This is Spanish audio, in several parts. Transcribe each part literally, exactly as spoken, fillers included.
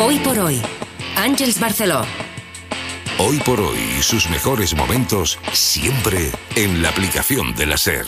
Hoy por hoy, Àngels Barceló. Hoy por hoy y sus mejores momentos siempre en la aplicación de la SER.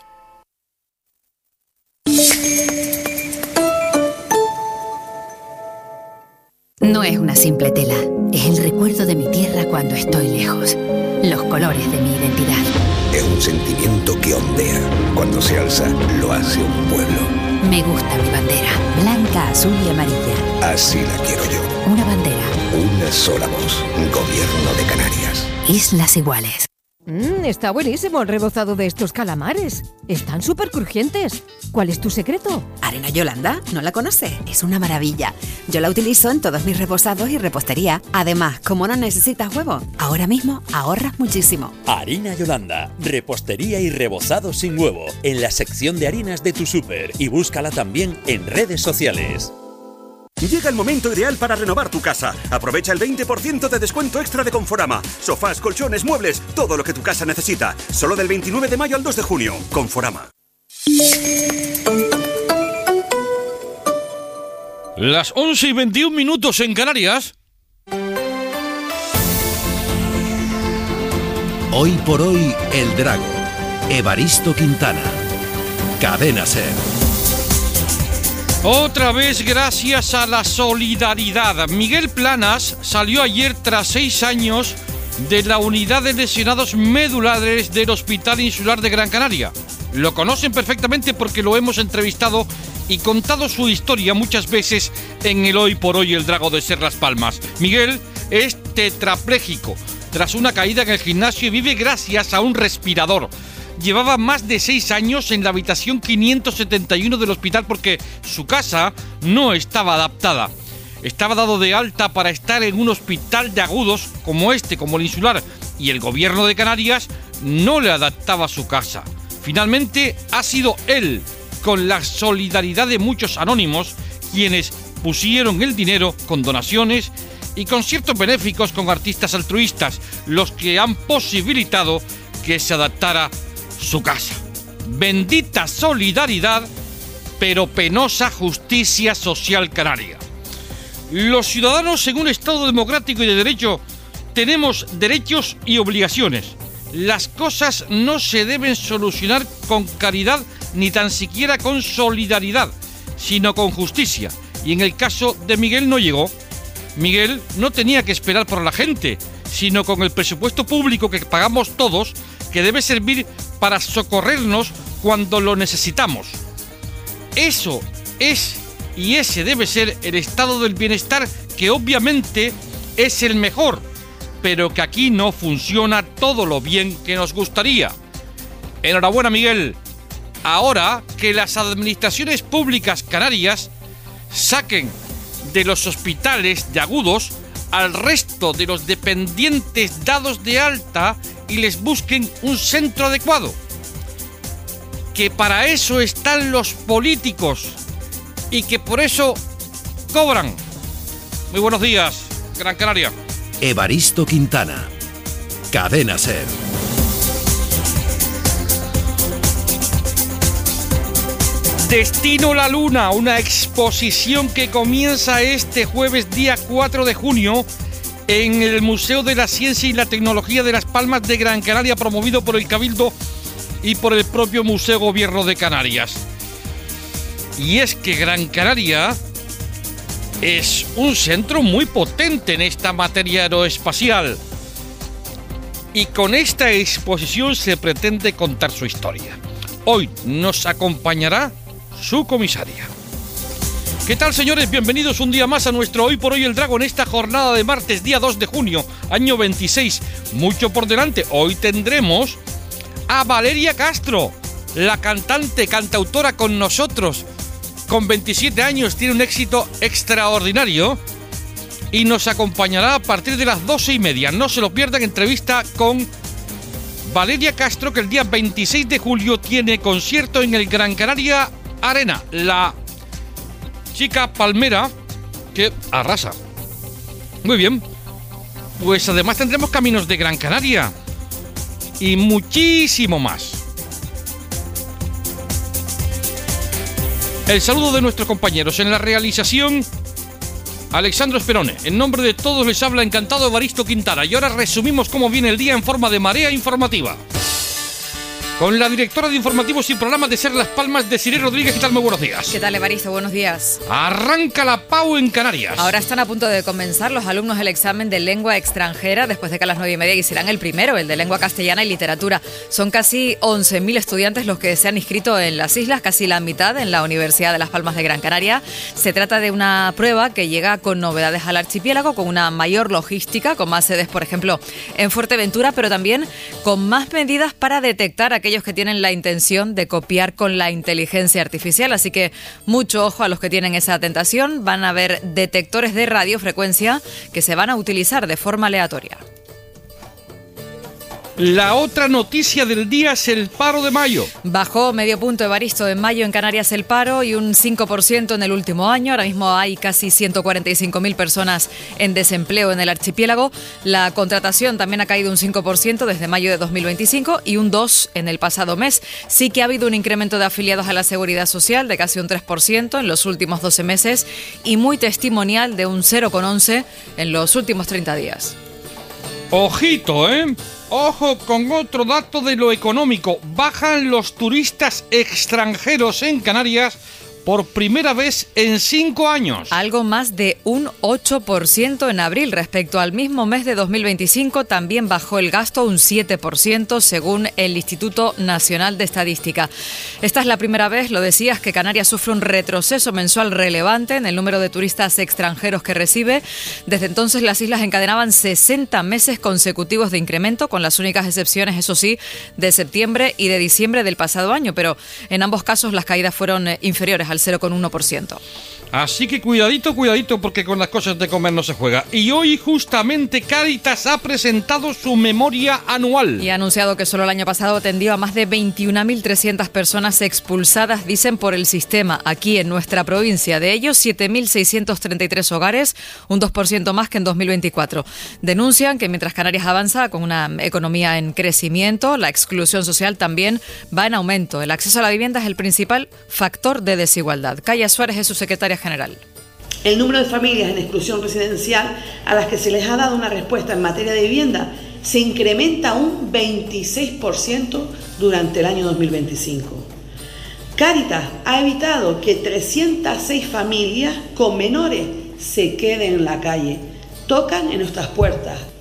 No es una simple tela, es el recuerdo de mi tierra cuando estoy lejos, los colores de mi identidad. Es un sentimiento que ondea, cuando se alza lo hace un pueblo. Me gusta mi bandera, blanca, azul y amarilla. Así la quiero yo. Una bandera. Una sola voz, Gobierno de Canarias. Islas Iguales. Mmm, está buenísimo el rebozado de estos calamares. Están súper crujientes. ¿Cuál es tu secreto? Arena Yolanda, ¿no la conoce? Es una maravilla. Yo la utilizo en todos mis rebozados y repostería. Además, como no necesitas huevo, ahora mismo ahorras muchísimo. Harina Yolanda, repostería y rebozado sin huevo, en la sección de harinas de tu súper y búscala también en redes sociales. Llega el momento ideal para renovar tu casa. Aprovecha el veinte por ciento de descuento extra de Conforama. Sofás, colchones, muebles, todo lo que tu casa necesita. Solo del veintinueve de mayo al dos de junio. Conforama. Las once y veintiún minutos en Canarias. Hoy por hoy, El Drago. Evaristo Quintana. Cadena SER. Otra vez gracias a la solidaridad. Miguel Planas salió ayer tras seis años de la unidad de lesionados medulares del Hospital Insular de Gran Canaria. Lo conocen perfectamente porque lo hemos entrevistado y contado su historia muchas veces en el Hoy por Hoy El Drago de SER Las Palmas. Miguel es tetrapléjico tras una caída en el gimnasio y vive gracias a un respirador. Llevaba más de seis años en la habitación quinientos setenta y uno del hospital porque su casa no estaba adaptada. Estaba dado de alta para estar en un hospital de agudos como este, como el Insular, y el gobierno de Canarias no le adaptaba su casa. Finalmente ha sido él, con la solidaridad de muchos anónimos, quienes pusieron el dinero con donaciones y conciertos benéficos con artistas altruistas, los que han posibilitado que se adaptara su casa. Bendita solidaridad, pero penosa justicia social canaria. Los ciudadanos, en un Estado democrático y de derecho, tenemos derechos y obligaciones. Las cosas no se deben solucionar con caridad ni tan siquiera con solidaridad, sino con justicia. Y en el caso de Miguel no llegó. Miguel no tenía que esperar por la gente, sino con el presupuesto público que pagamos todos, que debe servir para socorrernos cuando lo necesitamos. Eso es y ese debe ser el estado del bienestar, que obviamente es el mejor, pero que aquí no funciona todo lo bien que nos gustaría. Enhorabuena, Miguel. Ahora que las administraciones públicas canarias saquen de los hospitales de agudos al resto de los dependientes dados de alta y les busquen un centro adecuado. Que para eso están los políticos y que por eso cobran. Muy buenos días, Gran Canaria. Evaristo Quintana. Cadena SER. Destino la Luna, una exposición que comienza este jueves día cuatro de junio en el Museo de la Ciencia y la Tecnología de Las Palmas de Gran Canaria, promovido por el Cabildo y por el propio Museo Gobierno de Canarias. Y es que Gran Canaria es un centro muy potente en esta materia aeroespacial. Y con esta exposición se pretende contar su historia. Hoy nos acompañará su comisaria. ¿Qué tal, señores? Bienvenidos un día más a nuestro Hoy por Hoy El Drago en esta jornada de martes, día dos de junio, año veintiséis. Mucho por delante. Hoy tendremos a Valeria Castro, la cantante, cantautora con nosotros. Con veintisiete años tiene un éxito extraordinario y nos acompañará a partir de las doce y media. No se lo pierdan, entrevista con Valeria Castro, que el día veintiséis de julio tiene concierto en el Gran Canaria Arena. La chica palmera que arrasa. Muy bien. Pues además tendremos Caminos de Gran Canaria y muchísimo más. El saludo de nuestros compañeros en la realización, Alexandro Esperone. En nombre de todos les habla encantado Evaristo Quintana. Y ahora resumimos cómo viene el día en forma de marea informativa. Con la directora de informativos y programas de Ser Las Palmas, Desiree Rodríguez. ¿Qué tal? Muy buenos días. ¿Qué tal, Evaristo? Buenos días. Arranca la P A U en Canarias. Ahora están a punto de comenzar los alumnos el examen de lengua extranjera después de que a las nueve y media hicieran el primero, el de lengua castellana y literatura. Son casi once mil estudiantes los que se han inscrito en las islas, casi la mitad en la Universidad de Las Palmas de Gran Canaria. Se trata de una prueba que llega con novedades al archipiélago, con una mayor logística, con más sedes, por ejemplo, en Fuerteventura, pero también con más medidas para detectar a aquellos que tienen la intención de copiar con la inteligencia artificial. Así que mucho ojo a los que tienen esa tentación. Van a haber detectores de radiofrecuencia que se van a utilizar de forma aleatoria. La otra noticia del día es el paro de mayo. Bajó medio punto, Evaristo, en mayo en Canarias el paro y un cinco por ciento en el último año. Ahora mismo hay casi ciento cuarenta y cinco mil personas en desempleo en el archipiélago. La contratación también ha caído un cinco por ciento desde mayo de dos mil veinticinco y un dos por ciento en el pasado mes. Sí que ha habido un incremento de afiliados a la Seguridad Social de casi un tres por ciento en los últimos doce meses y muy testimonial de un cero coma once por ciento en los últimos treinta días. Ojito, ¿eh? Ojo con otro dato de lo económico. Bajan los turistas extranjeros en Canarias por primera vez en cinco años. Algo más de un ocho por ciento en abril. Respecto al mismo mes de dos mil veinticinco, también bajó el gasto un siete por ciento, según el Instituto Nacional de Estadística. Esta es la primera vez, lo decías, que Canarias sufre un retroceso mensual relevante en el número de turistas extranjeros que recibe. Desde entonces, las islas encadenaban sesenta meses consecutivos de incremento, con las únicas excepciones, eso sí, de septiembre y de diciembre del pasado año. Pero en ambos casos las caídas fueron inferiores al cero coma uno por ciento. Así que cuidadito, cuidadito, porque con las cosas de comer no se juega. Y hoy justamente Cáritas ha presentado su memoria anual. Y ha anunciado que solo el año pasado atendió a más de veintiuna mil trescientas personas expulsadas, dicen, por el sistema aquí en nuestra provincia. De ellos, siete mil seiscientos treinta y tres hogares, un dos por ciento más que en dos mil veinticuatro. Denuncian que mientras Canarias avanza con una economía en crecimiento, la exclusión social también va en aumento. El acceso a la vivienda es el principal factor de desigualdad. Calla Suárez es su secretaria general. El número de familias en exclusión residencial a las que se les ha dado una respuesta en materia de vivienda se incrementa un veintiséis por ciento durante el año dos mil veinticinco. Cáritas ha evitado que trescientas seis familias con menores se queden en la calle. Tocan en nuestras puertas.